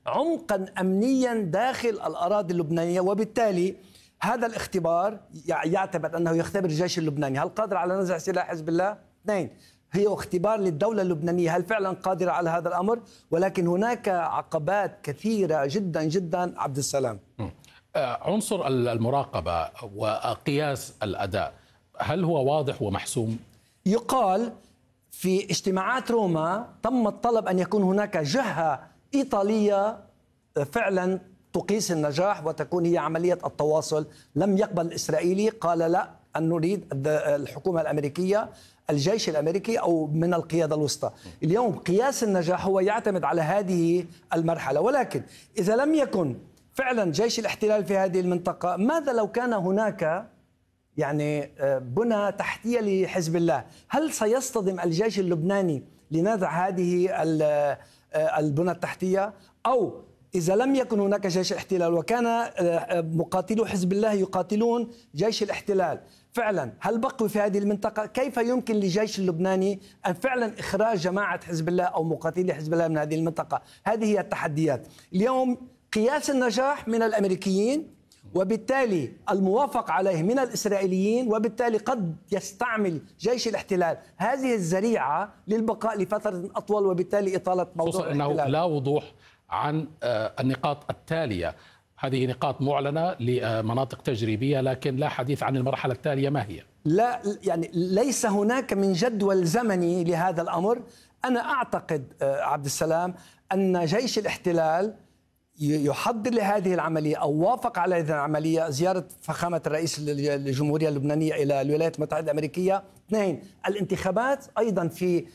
عمقا أمنيا داخل الأراضي اللبنانية، وبالتالي هذا الاختبار يعتبر أنه يختبر الجيش اللبناني هل قادر على نزع سلاح حزب الله؟ اثنين، هي اختبار للدولة اللبنانية هل فعلا قادرة على هذا الأمر؟ ولكن هناك عقبات كثيرة جدا جدا عبد السلام. عنصر المراقبة وقياس الأداء هل هو واضح ومحسوم؟ يقال في اجتماعات روما تم الطلب أن يكون هناك جهة إيطالية فعلا تقيس النجاح وتكون هي عملية التواصل. لم يقبل الإسرائيلي، قال لا، أن نريد الحكومة الأمريكية، الجيش الأمريكي أو من القيادة الوسطى. اليوم قياس النجاح هو يعتمد على هذه المرحلة، ولكن إذا لم يكن فعلا جيش الاحتلال في هذه المنطقة، ماذا لو كان هناك يعني بنى تحتية لحزب الله؟ هل سيصطدم الجيش اللبناني لنزع هذه البنى التحتية؟ أو إذا لم يكن هناك جيش احتلال وكان مقاتلو حزب الله يقاتلون جيش الاحتلال، فعلا هل بقوا في هذه المنطقة؟ كيف يمكن للجيش اللبناني أن فعلا إخراج جماعة حزب الله أو مقاتلي حزب الله من هذه المنطقة؟ هذه هي التحديات. اليوم قياس النجاح من الأمريكيين، وبالتالي الموافق عليه من الإسرائيليين، وبالتالي قد يستعمل جيش الاحتلال هذه الذريعة للبقاء لفترة أطول، وبالتالي إطالة موضوع الاحتلال. أنه لا وضوح عن النقاط التالية، هذه نقاط معلنة لمناطق تجريبية لكن لا حديث عن المرحلة التالية ما هي؟ لا، يعني ليس هناك من جدول زمني لهذا الأمر. أنا أعتقد عبد السلام أن جيش الاحتلال يحضر لهذه العملية أو وافق على هذه العملية، زيارة فخامة الرئيس الجمهورية اللبنانية إلى الولايات المتحدة الأمريكية. اثنين، الانتخابات أيضا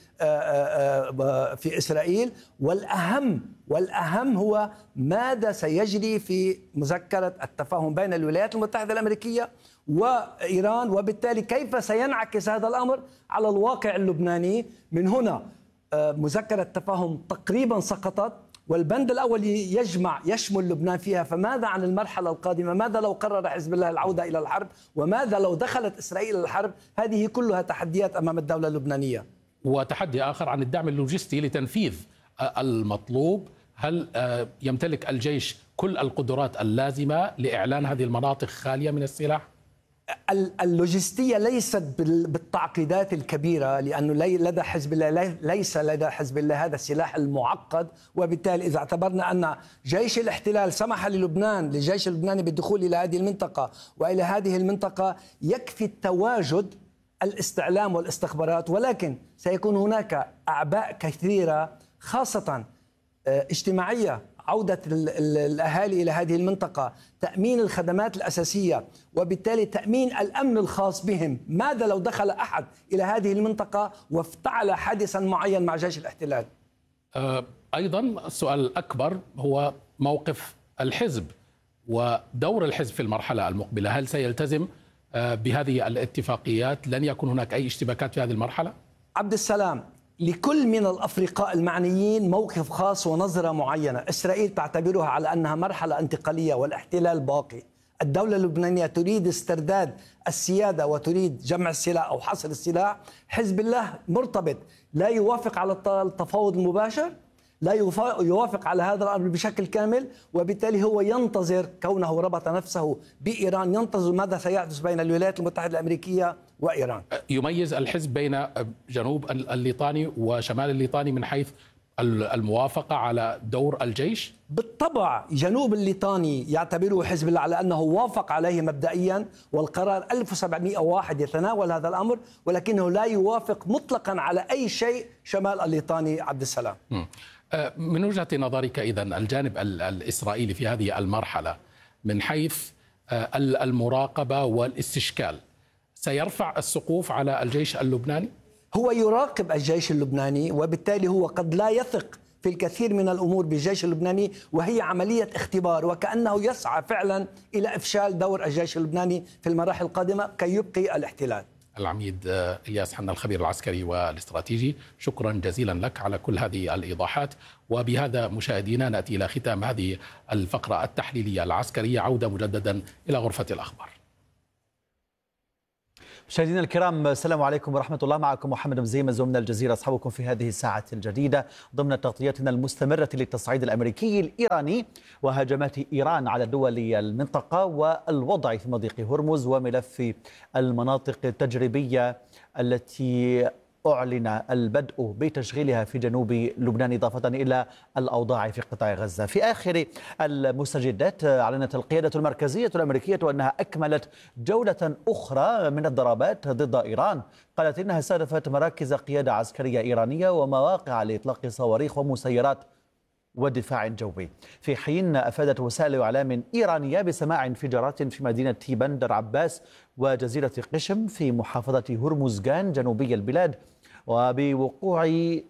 في إسرائيل، والأهم هو ماذا سيجري في مذكرة التفاهم بين الولايات المتحدة الأمريكية وإيران، وبالتالي كيف سينعكس هذا الأمر على الواقع اللبناني. من هنا مذكرة التفاهم تقريبا سقطت، والبند الأول يشمل لبنان فيها، فماذا عن المرحلة القادمة؟ ماذا لو قرر حزب الله العودة إلى الحرب؟ وماذا لو دخلت إسرائيل إلى الحرب؟ هذه كلها تحديات أمام الدولة اللبنانية. وتحدي آخر عن الدعم اللوجستي لتنفيذ المطلوب. هل يمتلك الجيش كل القدرات اللازمة لإعلان هذه المناطق خالية من السلاح؟ اللوجستية ليست بالتعقيدات الكبيرة، لأنه لدى حزب الله ليس لدى حزب الله هذا السلاح المعقد. وبالتالي إذا اعتبرنا أن جيش الاحتلال سمح للجيش اللبناني بالدخول إلى هذه المنطقة وإلى هذه المنطقة، يكفي التواجد، الاستعلام والاستخبارات، ولكن سيكون هناك أعباء كثيرة خاصة اجتماعية، عودة الأهالي إلى هذه المنطقة، تأمين الخدمات الأساسية، وبالتالي تأمين الأمن الخاص بهم. ماذا لو دخل أحد إلى هذه المنطقة وافتعل حادثا معين مع جيش الاحتلال؟ أيضا السؤال الأكبر هو موقف الحزب ودور الحزب في المرحلة المقبلة. هل سيلتزم بهذه الاتفاقيات؟ لن يكون هناك أي اشتباكات في هذه المرحلة؟ عبد السلام، لكل من الأفرقاء المعنيين موقف خاص ونظرة معينة. إسرائيل تعتبرها على أنها مرحلة انتقالية والاحتلال باقي. الدولة اللبنانية تريد استرداد السيادة وتريد جمع السلاح أو حصر السلاح. حزب الله مرتبط، لا يوافق على التفاوض المباشر، لا يوافق على هذا الأمر بشكل كامل، وبالتالي هو ينتظر، كونه ربط نفسه بإيران، ينتظر ماذا سيحدث بين الولايات المتحدة الأمريكية وإيران. يميز الحزب بين جنوب الليطاني وشمال الليطاني من حيث الموافقة على دور الجيش؟ بالطبع جنوب الليطاني يعتبره حزب الله على أنه وافق عليه مبدئيا، والقرار 1701 يتناول هذا الأمر، ولكنه لا يوافق مطلقا على أي شيء شمال الليطاني. عبد السلام، من وجهة نظرك إذن الجانب الإسرائيلي في هذه المرحلة من حيث المراقبة والاستشكال سيرفع السقوف على الجيش اللبناني؟ هو يراقب الجيش اللبناني، وبالتالي هو قد لا يثق في الكثير من الأمور بالجيش اللبناني، وهي عملية اختبار، وكأنه يسعى فعلا إلى إفشال دور الجيش اللبناني في المراحل القادمة كي يبقي الاحتلال. العميد إلياس حنا الخبير العسكري والاستراتيجي، شكرا جزيلا لك على كل هذه الإيضاحات. وبهذا مشاهدينا نأتي إلى ختام هذه الفقرة التحليلية العسكرية. عودة مجددا إلى غرفة الأخبار. مشاهدينا الكرام، السلام عليكم ورحمة الله. معكم محمد مزيمز ومن الجزيرة أصحابكم في هذه الساعة الجديدة ضمن تغطيتنا المستمرة للتصعيد الأمريكي الإيراني وهجمات إيران على دول المنطقة والوضع في مضيق هرمز وملف المناطق التجريبية التي أعلن البدء بتشغيلها في جنوب لبنان، إضافة إلى الأوضاع في قطاع غزة. في آخر المستجدات أعلنت القيادة المركزية الأمريكية أنها أكملت جولة أخرى من الضربات ضد إيران. قالت إنها استهدفت مراكز قيادة عسكرية إيرانية ومواقع لإطلاق صواريخ ومسيرات ودفاع جوي، في حين أفادت وسائل إعلام إيرانية بسماع انفجارات في مدينة بندر عباس وجزيرة قشم في محافظة هرمزغان جنوبي البلاد، وبوقوع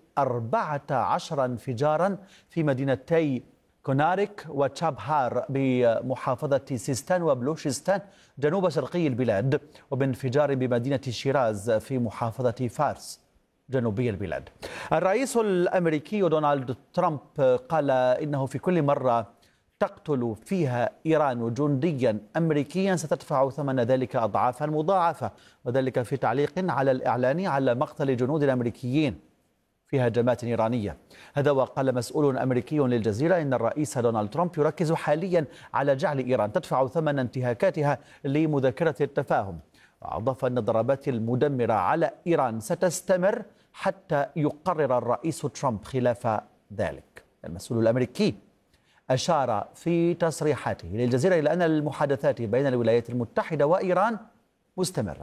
14 انفجارا في مدينتي كونارك وتشابهار بمحافظة سيستان وبلوشستان جنوب شرقي البلاد، وبانفجار بمدينة شيراز في محافظة فارس جنوبي البلاد. الرئيس الأمريكي دونالد ترامب قال إنه في كل مرة تقتل فيها إيران جنديا أمريكيا ستدفع ثمن ذلك أضعافا مضاعفة، وذلك في تعليق على الإعلان على مقتل جنود الأمريكيين في هجمات إيرانية. هذا وقال مسؤول أمريكي للجزيرة إن الرئيس دونالد ترامب يركز حاليا على جعل إيران تدفع ثمن انتهاكاتها لمذكرة التفاهم، وأضاف أن الضربات المدمرة على إيران ستستمر حتى يقرر الرئيس ترامب خلاف ذلك. المسؤول الأمريكي أشار في تصريحاته للجزيرة إلى أن المحادثات بين الولايات المتحدة وإيران مستمرة.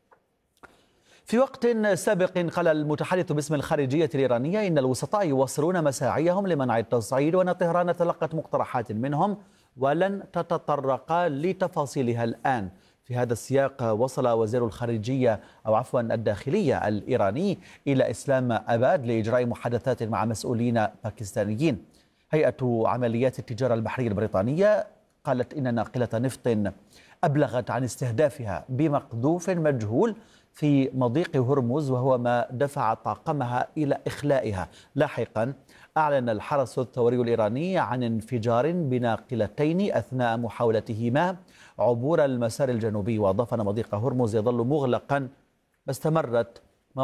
في وقت سابق قال المتحدث باسم الخارجية الإيرانية إن الوسطاء يواصلون مساعيهم لمنع التصعيد، وأن طهران تلقت مقترحات منهم ولن تتطرق لتفاصيلها الآن. في هذا السياق وصل وزير الخارجية الداخلية الإيراني إلى إسلام آباد لإجراء محادثات مع مسؤولين باكستانيين. هيئة عمليات التجارة البحرية البريطانية قالت إن ناقلة نفط أبلغت عن استهدافها بمقذوف مجهول في مضيق هرمز، وهو ما دفع طاقمها إلى إخلائها. لاحقا أعلن الحرس الثوري الإيراني عن انفجار بناقلتين أثناء محاولتهما عبور المسار الجنوبي، وأضاف أن مضيق هرمز يظل مغلقا، ما استمرت ما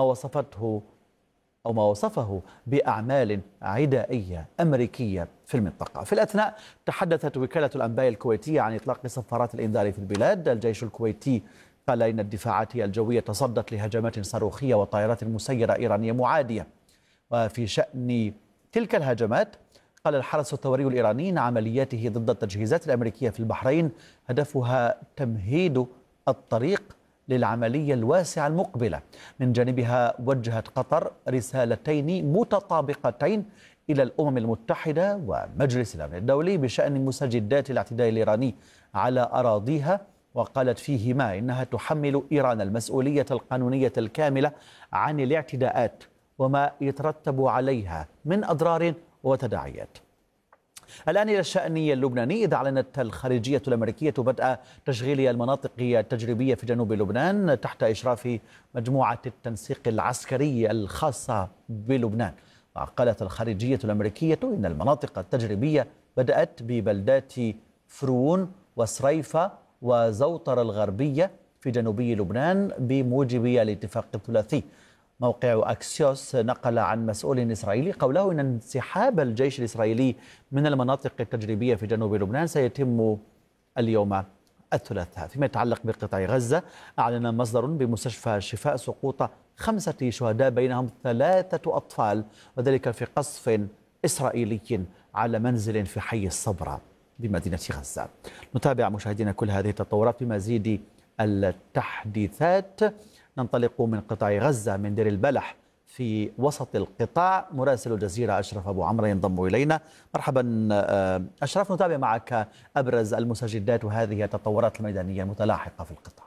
وصفه بأعمال عدائية أمريكية في المنطقة. في الأثناء تحدثت وكالة الأنباء الكويتية عن إطلاق صفارات الإنذار في البلاد. الجيش الكويتي قال إن الدفاعات الجوية تصدت لهجمات صاروخية وطائرات مسيرة إيرانية معادية. وفي شأن تلك الهجمات قال الحرس الثوري الإيراني إن عملياته ضد التجهيزات الأمريكية في البحرين هدفها تمهيد الطريق للعملية الواسعة المقبلة. من جانبها وجهت قطر رسالتين متطابقتين إلى الأمم المتحدة ومجلس الأمن الدولي بشأن مستجدات الاعتداء الإيراني على أراضيها، وقالت فيهما إنها تحمل إيران المسؤولية القانونية الكاملة عن الاعتداءات وما يترتب عليها من أضرار وتداعيات. الآن إلى الشأن اللبناني، إذ أعلنت الخارجية الأمريكية بدء تشغيل المناطق التجريبية في جنوب لبنان تحت إشراف مجموعة التنسيق العسكري الخاصة بلبنان. وقالت الخارجية الأمريكية إن المناطق التجريبية بدأت ببلدات فرون وسريفة وزوطر الغربية في جنوبي لبنان بموجب الاتفاق الثلاثي. موقع أكسيوس نقل عن مسؤول إسرائيلي قوله إن انسحاب الجيش الإسرائيلي من المناطق التجريبية في جنوب لبنان سيتم اليوم الثلاثاء. فيما يتعلق بقطاع غزة، أعلن مصدر بمستشفى شفاء سقوط 5 شهداء بينهم 3 أطفال، وذلك في قصف إسرائيلي على منزل في حي الصبرة بمدينة غزة. نتابع مشاهدينا كل هذه التطورات بمزيد التحديثات. ننطلق من قطاع غزة من دير البلح في وسط القطاع. مراسل الجزيرة أشرف أبو عمرو ينضم إلينا. مرحبا أشرف، نتابع معك أبرز المستجدات وهذه التطورات الميدانية المتلاحقة في القطاع.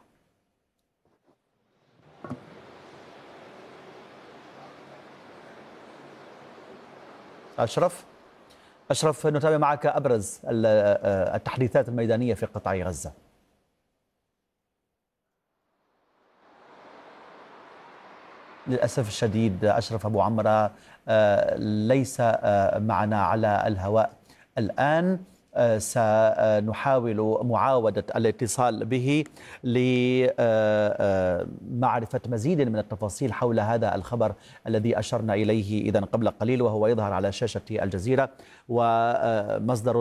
أشرف نتابع معك أبرز التحديثات الميدانية في قطاع غزة. للأسف الشديد أشرف أبو عمرو ليس معنا على الهواء الآن. سنحاول معاودة الاتصال به لمعرفة مزيد من التفاصيل حول هذا الخبر الذي أشرنا إليه إذن قبل قليل، وهو يظهر على شاشة الجزيرة. ومصدر